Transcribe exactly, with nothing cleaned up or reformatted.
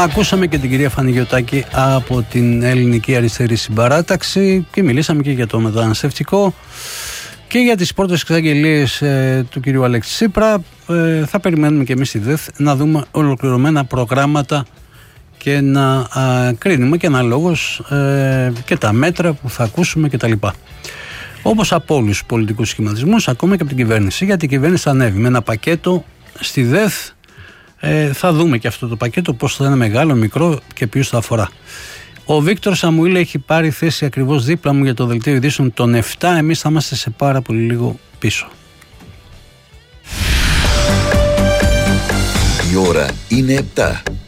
Ακούσαμε και την κυρία Φάνη Γιωτάκη από την Ελληνική Αριστερή Συμπαράταξη και μιλήσαμε και για το μεταναστευτικό και για τις πρώτες εξαγγελίες ε, του κυρίου Αλέξη Τσίπρα. Ε, θα περιμένουμε και εμείς στη ΔΕΘ να δούμε ολοκληρωμένα προγράμματα και να α, κρίνουμε και αναλόγως ε, και τα μέτρα που θα ακούσουμε κτλ. Όπως από όλους τους πολιτικούς σχηματισμούς, ακόμα και από την κυβέρνηση, γιατί η κυβέρνηση θα ανέβει με ένα πακέτο στη ΔΕΘ. Ε, θα δούμε και αυτό το πακέτο πώς θα είναι μεγάλο, μικρό και ποιους θα αφορά. Ο Βίκτορ Σαμουήλ έχει πάρει θέση ακριβώς δίπλα μου για το δελτίο ειδήσεων των επτά. Εμείς θα είμαστε σε πάρα πολύ λίγο πίσω. Η ώρα είναι επτά.